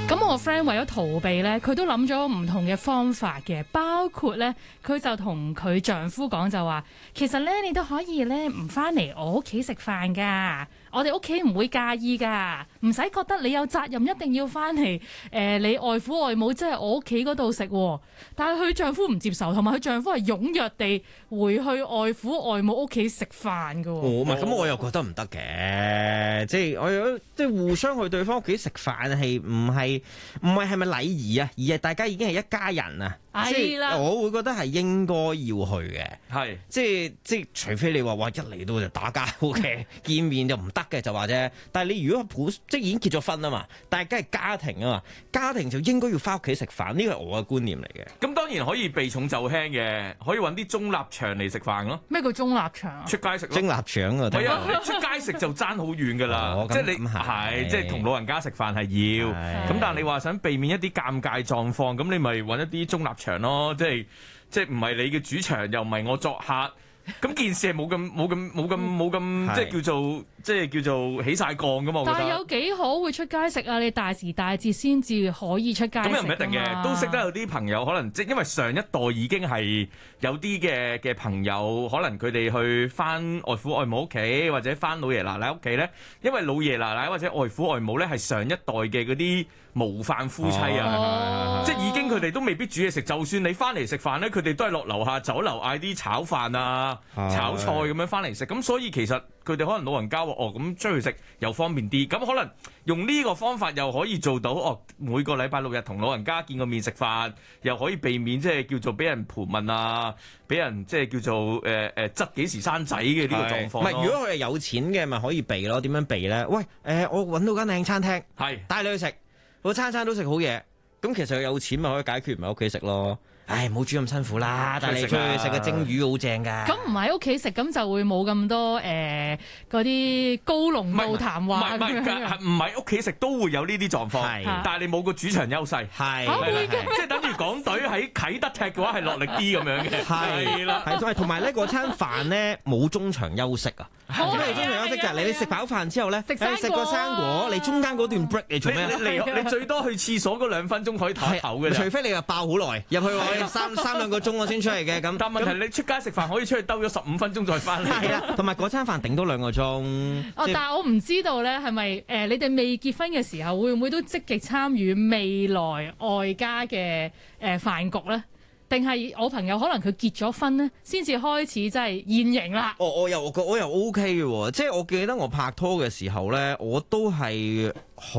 咁我 friend 為咗逃避咧，佢都諗咗唔同嘅方法嘅，包括咧，佢就同佢丈夫講就話，其實咧你都可以咧唔翻嚟我屋企食飯噶，我哋屋企唔會介意噶，唔使覺得你有責任一定要翻嚟你外父外母即係我屋企嗰度食。但係佢丈夫唔接受，同埋佢丈夫係踴躍地回去外父外母屋企食飯噶。 唔係咁，我又覺得唔得嘅，即係我即係互相去對方屋企食飯係唔係咪禮儀啊？而係大家已經係一家人啊！即係我會覺得係應該要去嘅， 係即係除非你話哇一嚟到就打交嘅，見面就唔得嘅就話啫。但係你如果即係已經結咗婚啊嘛，大家係家庭啊嘛，家庭就應該要翻屋企食飯，呢個係我嘅觀念嚟嘅。 咁當然可以避重就輕嘅，可以揾啲中立場嚟食飯咯。 咩叫中立場啊？ 出街食咯， 中立場啊！ 係啊，你出街食就爭好遠㗎啦。即係你係即係同老人家食飯係要，咁但係你話想避免一啲尷尬狀況，咁你咪揾一啲中立場咯，即係唔係你嘅主場，又唔係我作客，咁件事係冇咁即係叫做起晒槓噶嘛。 但係有幾好會出街食啊？你大時大節先至可以出街食。 咁又唔一定嘅，都識得有啲朋友可能即係因為上一代已經係有啲嘅朋友，可能佢哋去翻外父外母屋企或者翻老爺奶奶屋企咧，因為老爺奶奶或者外父外母咧係上一代嘅嗰啲模範夫妻啊，即係已經佢哋都未必煮嘢食，就算你翻嚟食飯咧，佢哋都係落樓下酒樓嗌啲炒飯啊、炒菜咁樣翻嚟食，咁所以其實佢哋可能老人家話咁出去食又方便啲，咁可能用呢個方法又可以做到每個禮拜六日同老人家見個面食飯，又可以避免即係叫做俾人盤問啊，俾人即係叫做質幾時生仔嘅呢個狀況。 唔係，如果佢係有錢嘅，咪可以避咯。點樣避咧？喂，我揾到間靚餐廳，係帶你去食，我餐餐都食好嘢。咁其實佢有錢咪可以解決，唔喺屋企食咯。唉，唔好煮咁辛苦啦，帶你出去食個蒸魚好正㗎。 咁唔喺屋企食，咁就會冇咁多嗰啲高濃度談話。 唔喺屋企食都會有呢啲狀況，但係你冇個主場優勢。 係即係等於港隊喺啟德踢嘅話係落力啲咁樣嘅。係啦， 係同埋咧嗰餐飯咧冇中場休息啊。咩中場休息就係你食飽飯之後咧，食個生果，你中間嗰段 break 你做咩？ 你最多去廁所嗰2分鐘可以唞一唞嘅。 除非你話爆好耐入去三兩個鐘我先出嚟嘅咁。 但問題你出街食飯可以出去兜咗15分鐘再翻嚟。 係啦，同埋嗰餐飯頂多2個鐘。 但係我唔知道咧，係咪你哋未結婚嘅時候會唔會都積極參與未來外家嘅飯局咧？定係我朋友可能佢結咗婚咧，先至開始即係現形啦。 我又 OK 嘅喎，即係我記得我拍拖嘅時候咧，我都係